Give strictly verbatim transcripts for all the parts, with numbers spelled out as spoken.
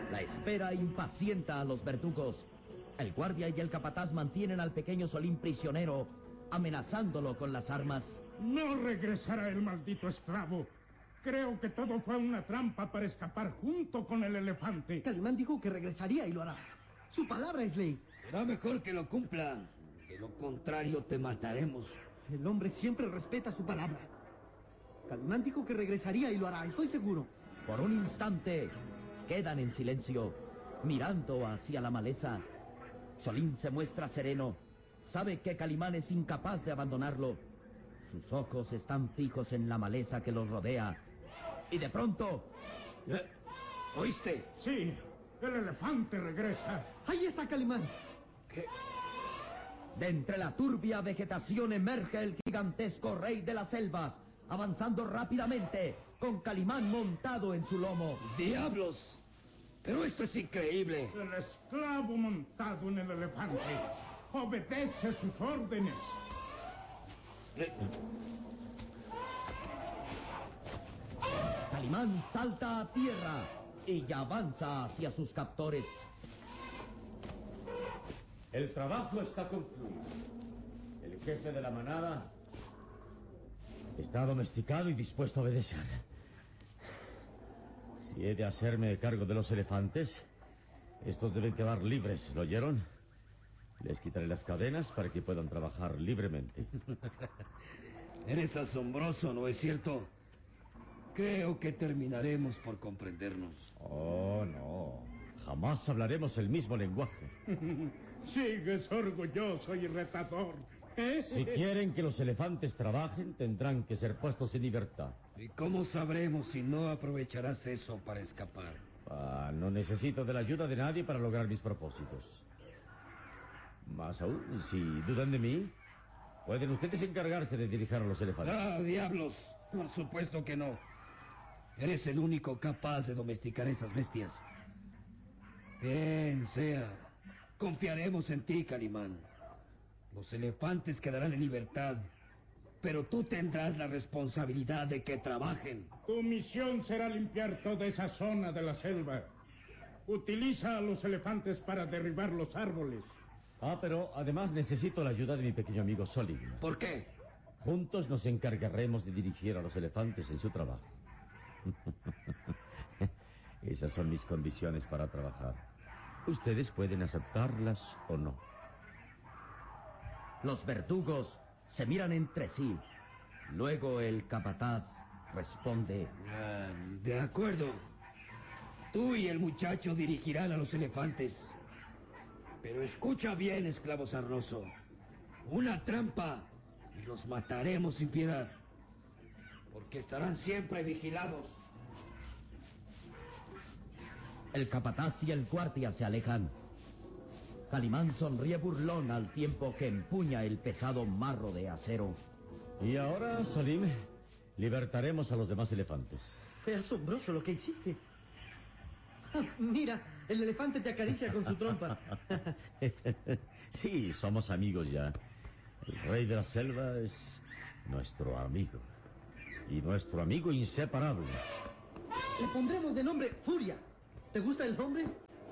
La espera impacienta a los verdugos. El guardia y el capataz mantienen al pequeño Solín prisionero, amenazándolo con las armas. No regresará el maldito esclavo. Creo que todo fue una trampa para escapar junto con el elefante. Calimán dijo que regresaría y lo hará. Su palabra es ley. Será mejor que lo cumpla. De lo contrario, te mataremos. El hombre siempre respeta su palabra. Calimán dijo que regresaría y lo hará, estoy seguro. Por un instante, quedan en silencio, mirando hacia la maleza. Solín se muestra sereno. Sabe que Calimán es incapaz de abandonarlo. Sus ojos están fijos en la maleza que los rodea. Y de pronto... ¿Eh? ¿Oíste? Sí, el elefante regresa. ¡Ahí está Calimán! ¿Qué? De entre la turbia vegetación emerge el gigantesco rey de las selvas, avanzando rápidamente, con Calimán montado en su lomo. ¡Diablos! Pero esto es increíble. El esclavo montado en el elefante obedece sus órdenes. Eh, Calimán salta a tierra y ya avanza hacia sus captores. El trabajo está concluido. El jefe de la manada está domesticado y dispuesto a obedecer. Si he de hacerme cargo de los elefantes, estos deben quedar libres, ¿lo oyeron? Les quitaré las cadenas para que puedan trabajar libremente. Eres asombroso, ¿no es cierto? Creo que terminaremos por comprendernos. Oh, no. Jamás hablaremos el mismo lenguaje. Sigues orgulloso y retador. ¿Eh? Si quieren que los elefantes trabajen, tendrán que ser puestos en libertad. ¿Y cómo sabremos si no aprovecharás eso para escapar? Ah, no necesito de la ayuda de nadie para lograr mis propósitos. Más aún, si dudan de mí, pueden ustedes encargarse de dirigir a los elefantes. ¡Ah, diablos! Por supuesto que no. Eres el único capaz de domesticar esas bestias. Bien, sea. Confiaremos en ti, Calimán. Los elefantes quedarán en libertad, pero tú tendrás la responsabilidad de que trabajen. Tu misión será limpiar toda esa zona de la selva. Utiliza a los elefantes para derribar los árboles. Ah, pero además necesito la ayuda de mi pequeño amigo Solín. ¿Por qué? Juntos nos encargaremos de dirigir a los elefantes en su trabajo. Esas son mis condiciones para trabajar. Ustedes pueden aceptarlas o no. Los verdugos se miran entre sí. Luego el capataz responde: Ah, de acuerdo. Tú y el muchacho dirigirán a los elefantes. Pero escucha bien, esclavo sarnoso. Una trampa y los mataremos sin piedad. Porque estarán siempre vigilados. El capataz y el guardia se alejan. Calimán sonríe burlón al tiempo que empuña el pesado marro de acero. Y ahora, Solín, libertaremos a los demás elefantes. Fue asombroso lo que hiciste. Ah, mira, el elefante te acaricia con su trompa. Sí, somos amigos ya. El rey de la selva es nuestro amigo. Y nuestro amigo inseparable. Le pondremos de nombre Furia. ¿Te gusta el nombre?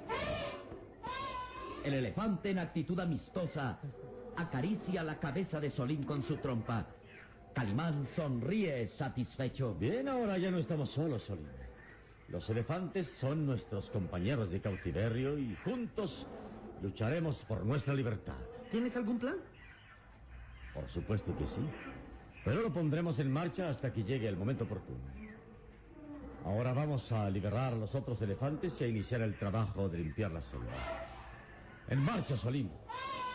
El elefante, en actitud amistosa, acaricia la cabeza de Solín con su trompa. Calimán sonríe satisfecho. Bien, ahora ya no estamos solos, Solín. Los elefantes son nuestros compañeros de cautiverio y juntos lucharemos por nuestra libertad. ¿Tienes algún plan? Por supuesto que sí. Pero lo pondremos en marcha hasta que llegue el momento oportuno. Ahora vamos a liberar a los otros elefantes y a iniciar el trabajo de limpiar la selva. ¡En marcha, Solín!